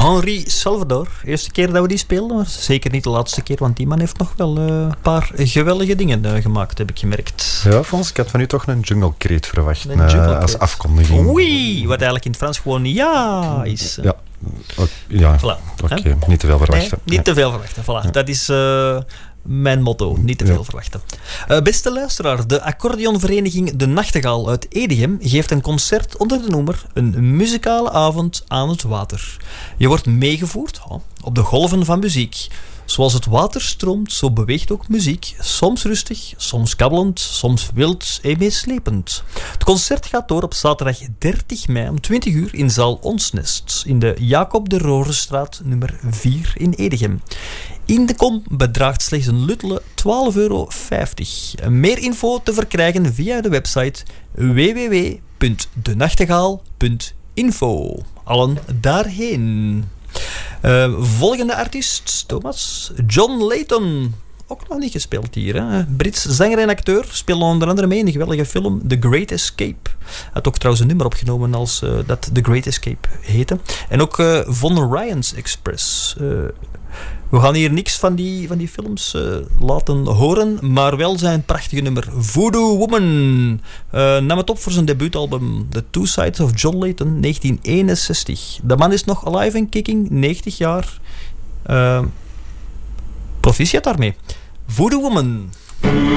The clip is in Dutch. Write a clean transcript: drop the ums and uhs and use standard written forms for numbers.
Henri Salvador. Eerste keer dat we die speelden, maar zeker niet de laatste keer, want die man heeft nog wel een paar geweldige dingen gemaakt, heb ik gemerkt. Ja, Frans, ik had van u toch een Jungle Crate verwacht als afkondiging. Oei, wat eigenlijk in het Frans gewoon ja is. Ja, voilà. Oké, niet te veel verwachten. Nee, niet te veel verwachten, voilà. Ja. Dat is mijn motto, niet te veel verwachten. Beste luisteraar, de accordeonvereniging De Nachtegaal uit Edegem geeft een concert onder de noemer Een muzikale avond aan het water. Je wordt meegevoerd op de golven van muziek. Zoals het water stroomt, zo beweegt ook muziek. Soms rustig, soms kabbelend, soms wild en meeslepend. Het concert gaat door op zaterdag 30 mei om 20 uur in zaal Ons Nest in de Jacob de Rorenstraat nummer 4 in Edegem. In de kom bedraagt slechts een luttele €12,50. Meer info te verkrijgen via de website www.denachtegaal.info. Allen daarheen. Volgende artiest, Thomas. John Layton. Ook nog niet gespeeld hier. Hè? Brits zanger en acteur. Speelde onder andere mee in de geweldige film The Great Escape. Had ook trouwens een nummer opgenomen als dat The Great Escape heette. En ook Von Ryan's Express. We gaan hier niks van die films laten horen, maar wel zijn prachtige nummer Voodoo Woman. Nam het op voor zijn debuutalbum The Two Sides of John Layton, 1961. De man is nog alive and kicking, 90 jaar. Proficiat daarmee. Voodoo Woman.